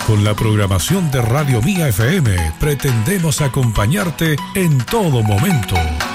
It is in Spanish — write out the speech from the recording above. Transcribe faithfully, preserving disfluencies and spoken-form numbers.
Con la programación de Radio Mía F M pretendemos acompañarte en todo momento.